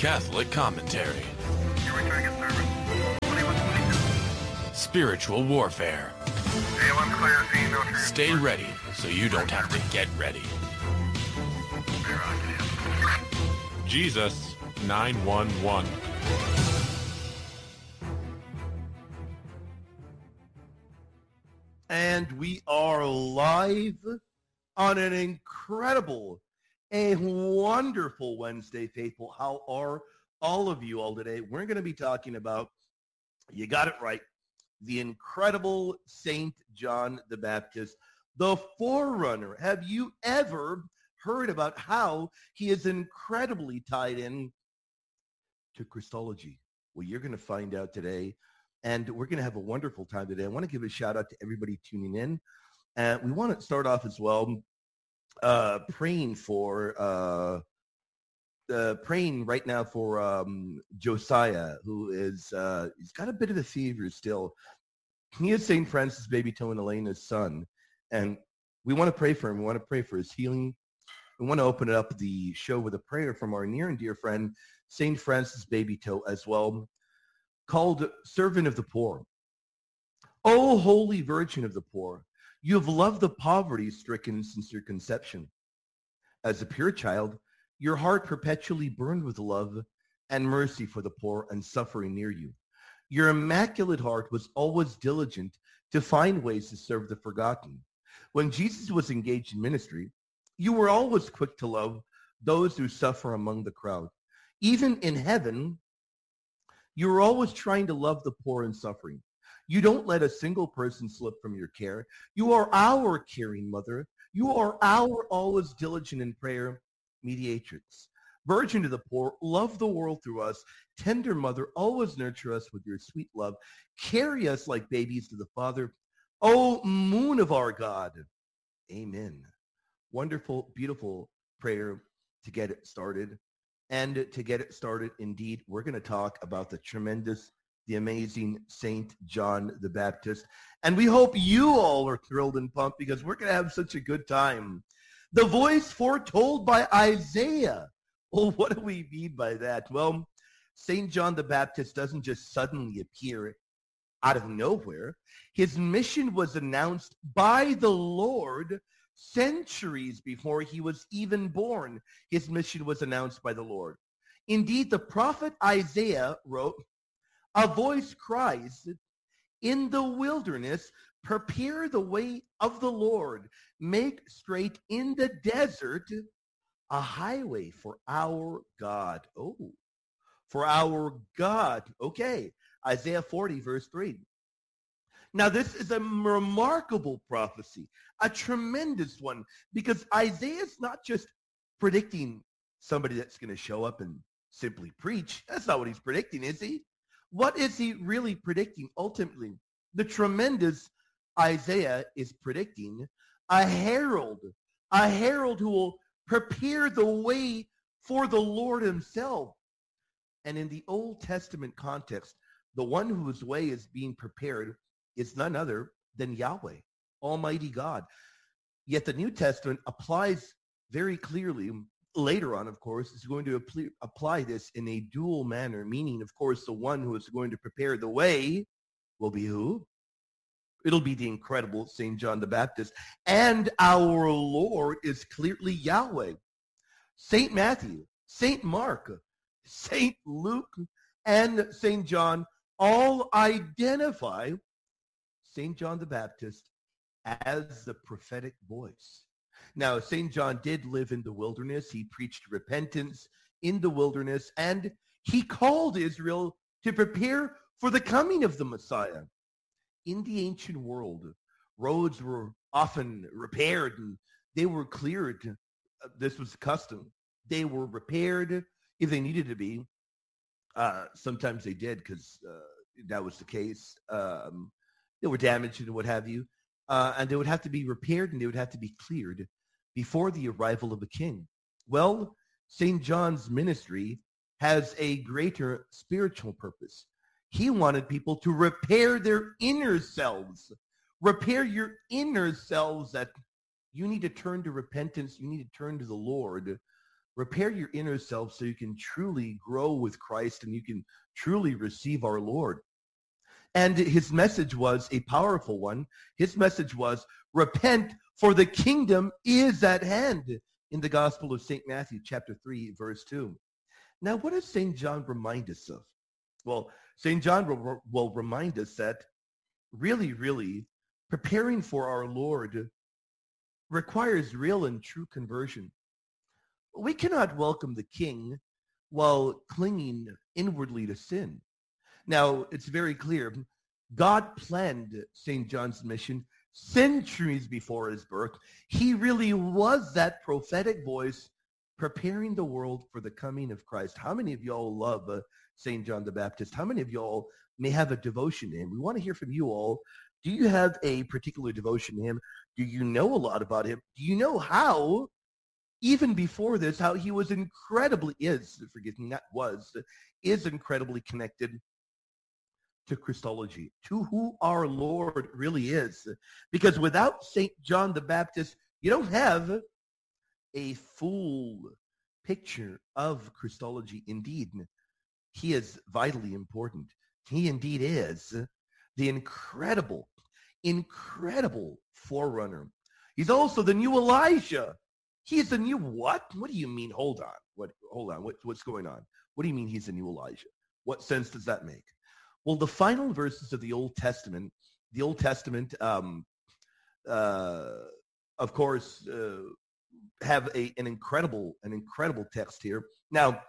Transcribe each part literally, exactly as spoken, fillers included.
Catholic commentary. Spiritual warfare. Stay ready so you don't have to get ready. Jesus nine one one. And we are live on an incredible, a wonderful Wednesday, faithful. How are all of you all today? We're going to be talking about, you got it right, the incredible Saint John the Baptist, the forerunner. Have you ever heard about how he is incredibly tied in to Christology? Well, you're going to find out today. And we're going to have a wonderful time today. I want to give a shout out to everybody tuning in. And we want to start off as well uh, praying for, uh, uh, praying right now for um, Josiah, who is, uh, he's got a bit of a fever still. He is Saint Francis Baby Toe and Elena's son. And we want to pray for him. We want to pray for his healing. We want to open up the show with a prayer from our near and dear friend, Saint Francis Baby Toe as well, called Servant of the Poor. O Holy Virgin of the Poor, you have loved the poverty-stricken since your conception. As a pure child, your heart perpetually burned with love and mercy for the poor and suffering near you. Your immaculate heart was always diligent to find ways to serve the forgotten. When Jesus was engaged in ministry, you were always quick to love those who suffer among the crowd. Even in heaven, you're always trying to love the poor and suffering. You don't let a single person slip from your care. You are our caring mother. You are our always diligent in prayer mediatrix. Virgin to the poor, love the world through us. Tender mother, always nurture us with your sweet love. Carry us like babies to the Father. O moon of our God. Amen. Wonderful, beautiful prayer to get it started. And to get it started, indeed, we're going to talk about the tremendous, the amazing Saint John the Baptist. And we hope you all are thrilled and pumped because we're going to have such a good time. The voice foretold by Isaiah. Well, what do we mean by that? Well, Saint John the Baptist doesn't just suddenly appear out of nowhere. His mission was announced by the Lord centuries before he was even born. His mission was announced by the Lord. Indeed, the prophet Isaiah wrote, "A voice cries, in the wilderness, prepare the way of the Lord. Make straight in the desert a highway for our God." Oh, for our God. Okay, Isaiah forty, verse three. Now, this is a remarkable prophecy, a tremendous one, because Isaiah is not just predicting somebody that's going to show up and simply preach. That's not what he's predicting, is he? What is he really predicting ultimately? The tremendous Isaiah is predicting a herald, a herald who will prepare the way for the Lord himself. And in the Old Testament context, the one whose way is being prepared is none other than Yahweh, Almighty God. Yet the New Testament applies very clearly, later on, of course, is going to apply, apply this in a dual manner, meaning, of course, the one who is going to prepare the way will be who? It'll be the incredible Saint John the Baptist. And our Lord is clearly Yahweh. Saint Matthew, Saint Mark, Saint Luke, and Saint John all identify Saint John the Baptist as the prophetic voice. Now, Saint John did live in the wilderness. He preached repentance in the wilderness, and he called Israel to prepare for the coming of the Messiah. In the ancient world, roads were often repaired and they were cleared. This was custom. They were repaired if they needed to be. Uh, sometimes they did because uh, that was the case. Um, they were damaged and what have you. Uh, and they would have to be repaired and they would have to be cleared before the arrival of a king. Well, Saint John's ministry has a greater spiritual purpose. He wanted people to repair their inner selves. Repair your inner selves, that you need to turn to repentance. You need to turn to the Lord repair your inner self so you can truly grow with Christ and you can truly receive our Lord. And his message was a powerful one. His message was, repent, for the kingdom is at hand, in the Gospel of Saint Matthew, chapter three, verse two. Now, what does Saint John remind us of? Well, Saint John will, will remind us that really, really, preparing for our Lord requires real and true conversion. We cannot welcome the King while clinging inwardly to sin. Now, it's very clear. God planned Saint John's mission centuries before his birth. He really was that prophetic voice preparing the world for the coming of Christ. How many of y'all love uh, Saint John the Baptist? How many of y'all may have a devotion to him? We want to hear from you all. Do you have a particular devotion to him? Do you know a lot about him? Do you know how, even before this, how he was incredibly, is, forgive me, not was, is incredibly connected to Christology, to who our Lord really is? Because without Saint John the Baptist, you don't have a full picture of Christology. Indeed, he is vitally important. He indeed is the incredible, incredible forerunner. He's also the new Elijah. He is the new what? What do you mean? Hold on. What? Hold on. What, what's going on? What do you mean he's the new Elijah? What sense does that make? Well, the final verses of the Old Testament, the Old Testament, um, uh, of course, uh, have a, an incredible, an incredible text here. Now,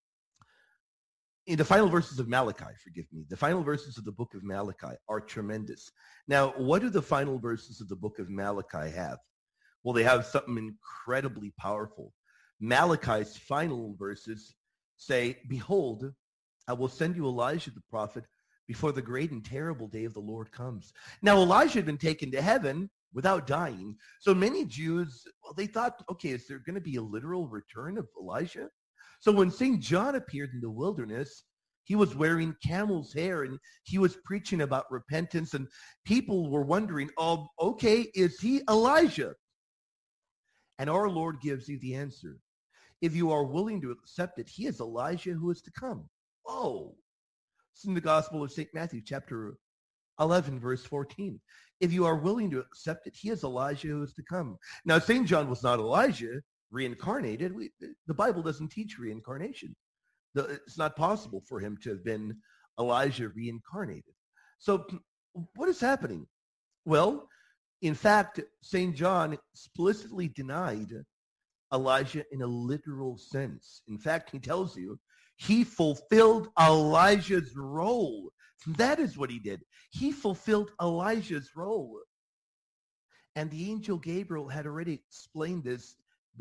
in the final verses of Malachi, forgive me, the final verses of the book of Malachi are tremendous. Now, what do the final verses of the book of Malachi have? Well, they have something incredibly powerful. Malachi's final verses say, behold, I will send you Elijah the prophet before the great and terrible day of the Lord comes. Now, Elijah had been taken to heaven without dying. So many Jews, well, they thought, okay, is there going to be a literal return of Elijah? So when Saint John appeared in the wilderness, he was wearing camel's hair and he was preaching about repentance, and people were wondering, oh, okay, is he Elijah? And our Lord gives you the answer. If you are willing to accept it, he is Elijah who is to come. Oh, it's in the Gospel of Saint Matthew, chapter eleven, verse fourteen. If you are willing to accept it, he is Elijah who is to come. Now, Saint John was not Elijah reincarnated. We, the Bible doesn't teach reincarnation. The, it's not possible for him to have been Elijah reincarnated. So what is happening? Well, in fact, Saint John explicitly denied Elijah in a literal sense. In fact, he tells you he fulfilled Elijah's role. That is what he did. He fulfilled Elijah's role. And the angel Gabriel had already explained this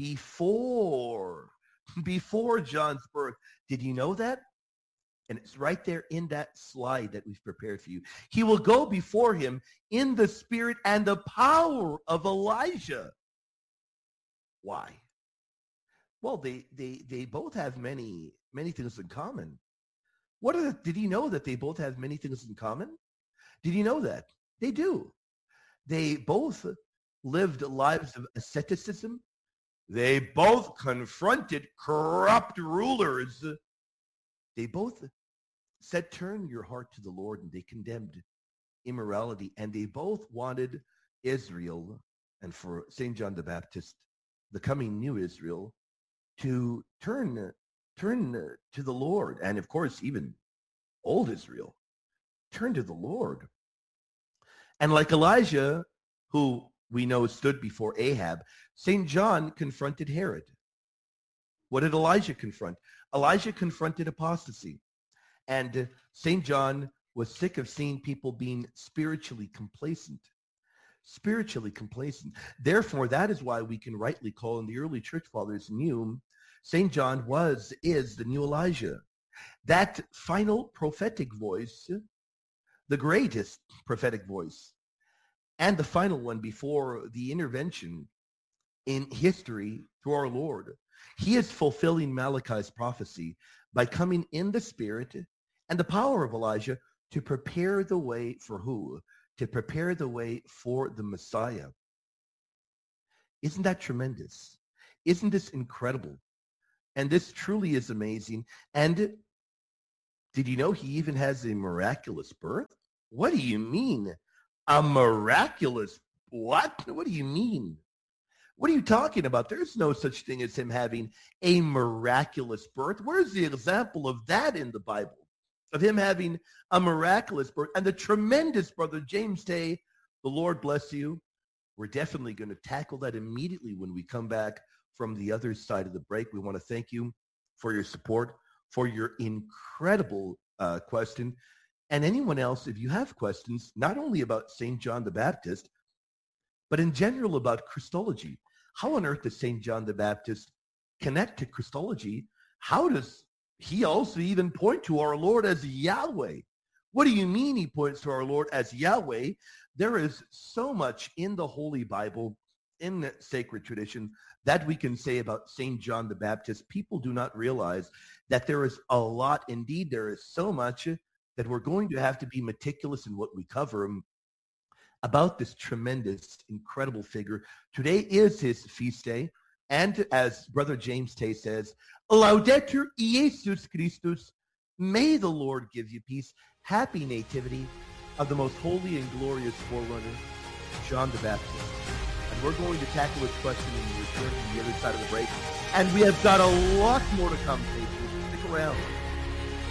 before, before John's birth. Did you know that? And it's right there in that slide that we've prepared for you. He will go before him in the spirit and the power of Elijah. Why? Well, they they they both have many many things in common. What are the, did you know that they both have many things in common? Did you know that? They do. They both lived lives of asceticism. They both confronted corrupt rulers. They both said, turn your heart to the Lord, and they condemned immorality. And they both wanted Israel, and for Saint John the Baptist, the coming new Israel, to turn, turn to the Lord. And of course, even old Israel, turn to the Lord. And like Elijah, who we know stood before Ahab, Saint John confronted Herod. What did Elijah confront? Elijah confronted apostasy. And Saint John was sick of seeing people being spiritually complacent. Spiritually complacent. Therefore, that is why we can rightly call, in the early church fathers knew, Saint John was, is the new Elijah. That final prophetic voice, the greatest prophetic voice, and the final one before the intervention in history through our Lord. He is fulfilling Malachi's prophecy by coming in the spirit and the power of Elijah to prepare the way for who? To prepare the way for the Messiah. Isn't that tremendous? Isn't this incredible? And this truly is amazing. And did you know he even has a miraculous birth? What do you mean? A miraculous what? What do you mean? What are you talking about? There's no such thing as him having a miraculous birth. Where's the example of that in the Bible? Of him having a miraculous birth? And the tremendous Brother James Tay, the Lord bless you. We're definitely going to tackle that immediately when we come back from the other side of the break. We want to thank you for your support, for your incredible uh, question. And anyone else, if you have questions, not only about Saint John the Baptist, but in general about Christology. How on earth does Saint John the Baptist connect to Christology? How does he also even point to our Lord as Yahweh? What do you mean he points to our Lord as Yahweh? There is so much in the Holy Bible, in the sacred tradition, that we can say about Saint John the Baptist. People do not realize that there is a lot. Indeed, there is so much that we're going to have to be meticulous in what we cover about this tremendous, incredible figure. Today is his feast day. And as Brother James Tay says, Laudetur Jesus Christus, may the Lord give you peace. Happy nativity of the most holy and glorious forerunner, John the Baptist. And we're going to tackle this question when we return to the other side of the break. And we have got a lot more to come, faithful. Stick around.